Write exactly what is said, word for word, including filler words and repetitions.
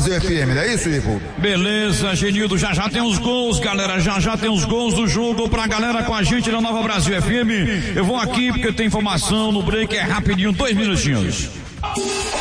Brasil F M, não é isso, Ivo? Beleza, Genildo, já já tem os gols, galera, já já tem os gols do jogo pra galera com a gente na Nova Brasil F M. Eu vou aqui porque tem informação no break, é rapidinho, dois minutinhos.